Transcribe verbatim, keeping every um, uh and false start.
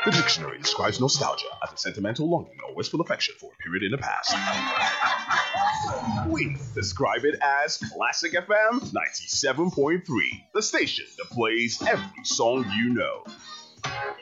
The dictionary describes nostalgia as a sentimental longing or wistful affection for a period in the past. We describe it as Classic F M ninety-seven point three, the station that plays every song you know.